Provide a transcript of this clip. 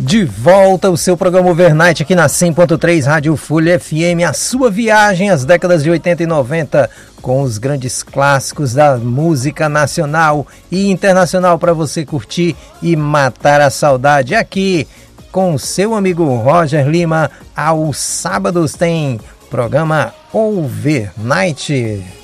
De volta o seu programa Overnight aqui na 100.3 Rádio Folha FM, a sua viagem às décadas de 80 e 90 com os grandes clássicos da música nacional e internacional para você curtir e matar a saudade. Aqui com o seu amigo Roger Lima, aos sábados tem programa Overnight.